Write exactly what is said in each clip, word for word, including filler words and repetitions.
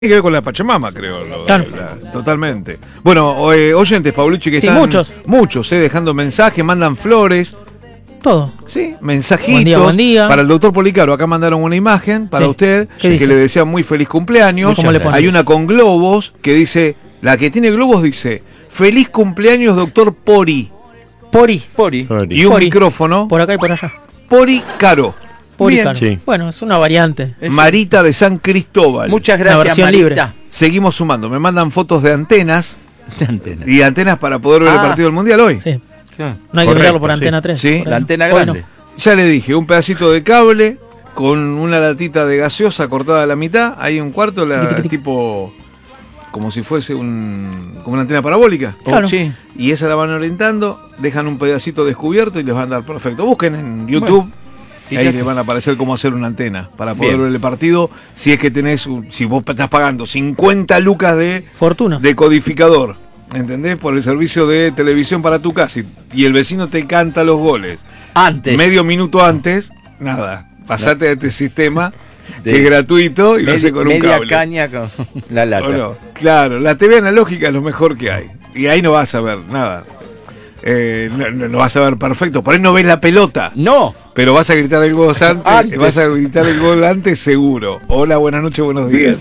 Tiene que ver con la Pachamama, creo. Lo, Claro. la, totalmente. Bueno, eh, oyentes, Paulucci, que Sí, están. muchos. Muchos, eh, dejando mensajes, mandan flores. Todo. Sí, mensajitos. Buen día, buen día. Para el doctor Policaro, acá mandaron una imagen para Sí. usted, ¿Qué que dice? le desean muy feliz cumpleaños. ¿Cómo le pone? Hay una con globos que dice, la que tiene globos dice, feliz cumpleaños, doctor Pori. Pori. Pori. Y un Pori. micrófono, Por acá y por allá. Pori Caro. Pori, Bien. Caro. Sí. Bueno, es una variante. Es- Marita de San Cristóbal. Muchas Una gracias, versión Marita. libre. Seguimos sumando. Me mandan fotos de antenas Antena. y antenas para poder ver el Ah. partido del Mundial hoy. Sí. Ah, No hay que correcto, mirarlo por sí. Antena tres. Sí. por La ahí. antena Hoy no. grande. Ya le dije, un pedacito de cable con una latita de gaseosa cortada a la mitad. Hay un cuarto, la, Tiqui, tiqui, tiqui. tipo como si fuese un, como una antena parabólica. Claro. Oh, sí. Y esa la van orientando, dejan un pedacito descubierto y les van a dar perfecto. Busquen en YouTube. y Ahí ya les está. van a aparecer cómo hacer una antena para poder Bien. ver el partido. Si es que tenés, un- si vos estás pagando cincuenta lucas de Fortuna. de codificador, ¿entendés? Por el servicio de televisión para tu casa y- y el vecino te canta los goles Antes. medio minuto antes, nada, pasate a este sistema De- que es gratuito y lo Medi- hace con un media cable. caña con la lata. ¿O no? Claro, la T V analógica es lo mejor que hay y ahí no vas a ver nada. Eh, no, no- no vas a ver perfecto, por ahí no ves la pelota, No. pero vas a gritar el gol antes, Antes. vas a gritar el gol antes seguro. Hola, buenas noches, buenos días.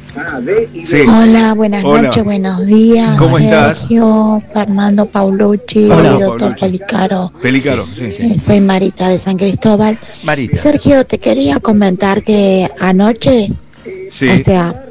Sí. Hola, buenas Hola. noches, buenos días. ¿Cómo estás? Sergio, Fernando Paulucci, Hola, doctor Paulucci. Policaro. Pelicaro, sí, sí. Eh, Soy Marita de San Cristóbal. Marita. Sergio, te quería comentar que anoche, Sí. o sea,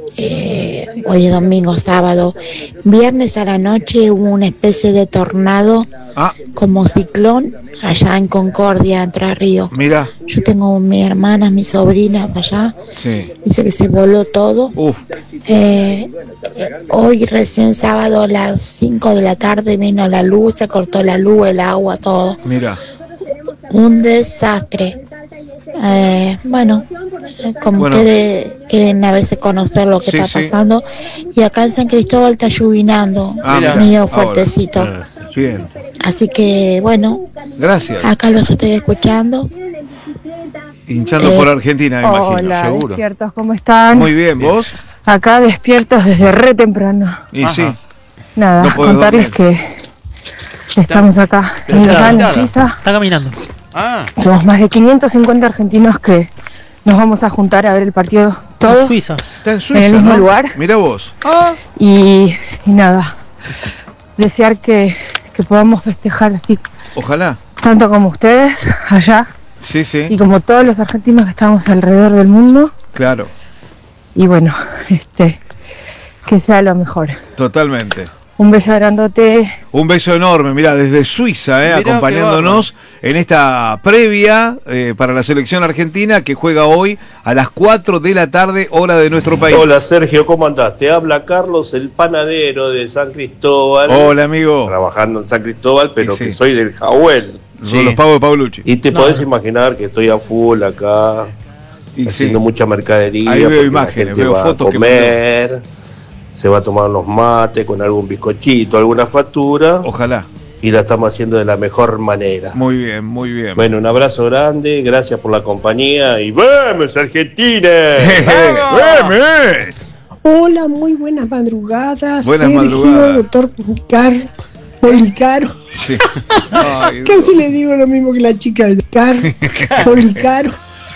eh, hoy es domingo, sábado, viernes a la noche hubo una especie de tornado Ah, como ciclón allá en Concordia, Entre Ríos. mira, Yo tengo mis hermanas, mis sobrinas allá. sí. Dice que se voló todo. Uf, Eh, eh, hoy recién sábado a las cinco de la tarde vino la luz, se cortó la luz, el agua, todo. mira. Un desastre. Eh, bueno, eh, como Bueno. ustedes quieren a veces conocer lo que Sí, está sí. pasando. Y acá en San Cristóbal está llovinando, Ah, mira. medio ahora. fuertecito. Bien, Así que bueno, gracias. acá los estoy escuchando. Hinchando Eh, por Argentina, me imagino, Hola, seguro. despiertos, ¿cómo están? Muy bien, ¿vos? Acá despiertos desde re temprano. Y Ajá. sí, Nada, No podés contarles dormir. que estamos acá Pero en está Lozano, adaptada. Suiza. Está caminando. Ah, Somos más de quinientos cincuenta argentinos que nos vamos a juntar a ver el partido En todos. Suiza. está en Suiza, el mismo ¿no? lugar. Mira vos. Y, y nada, desear que, que podamos festejar así, Ojalá. tanto como ustedes allá Sí, y sí, como todos los argentinos que estamos alrededor del mundo. claro, Y bueno, este, que sea lo mejor. totalmente. Un beso grandote. Un beso enorme, mira, desde Suiza, eh, Mirá qué acompañándonos en esta previa eh, para la selección argentina que juega hoy a las cuatro de la tarde, hora de nuestro país. Hola Sergio, ¿cómo andás? Te habla Carlos, el panadero de San Cristóbal. Hola, amigo. Trabajando en San Cristóbal, pero Sí, sí. que soy del Jahuel. Son Sí. los pagos de Paulucci. Y te No, podés no. imaginar que estoy a full acá, Y haciendo sí. mucha mercadería. Ahí veo porque la imágenes, gente veo va fotos a que comer, se va a tomar unos mates con algún bizcochito, alguna factura, Ojalá. y la estamos haciendo de la mejor manera. Muy bien, muy bien. Bueno, un abrazo grande, gracias por la compañía y ¡vamos Argentina! ¡Vamos! Hola, muy buenas madrugadas. Buenas Sergio, madrugadas. doctor Policaro. Policaro. Sí. Ay, Casi le digo lo mismo que la chica de Car. Policaro.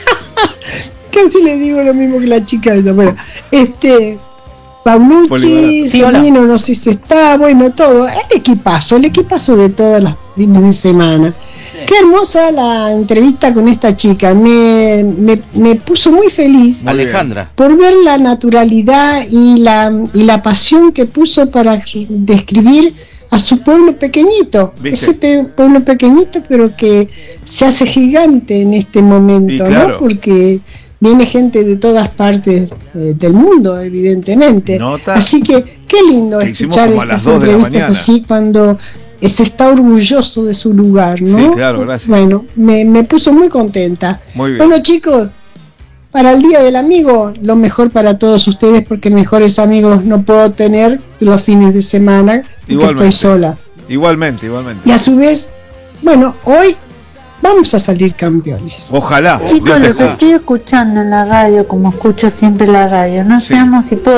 Casi le digo lo mismo que la chica de bueno, este Paulucci, Polibarato. Sí, hola. Sabino, no sé si está, bueno, todo. El equipazo, el equipazo de todas las fines de semana. Qué hermosa la entrevista con esta chica. Me, me, me puso muy feliz. Muy bien. Alejandra. Por ver la naturalidad y la, y la pasión que puso para describir a su pueblo pequeñito, ¿Viste? ese pe- pueblo pequeñito pero que se hace gigante en este momento, Y claro. ¿no? Porque viene gente de todas partes eh, del mundo, evidentemente. Nota Así que qué lindo que hicimos escuchar como a las estas dos de la entrevistas mañana. así cuando se está orgulloso de su lugar, ¿no? Sí, claro, gracias. Bueno, me, me puso muy contenta. Muy bien. Bueno, chicos, para el Día del Amigo, lo mejor para todos ustedes, porque mejores amigos no puedo tener los fines de semana, porque Igualmente. estoy sola. Igualmente, igualmente. Y a su vez, bueno, hoy vamos a salir campeones. Ojalá. Chicos, Dios te los escuche. estoy escuchando en la radio, como escucho siempre la radio. No Sí. seamos hipócritas.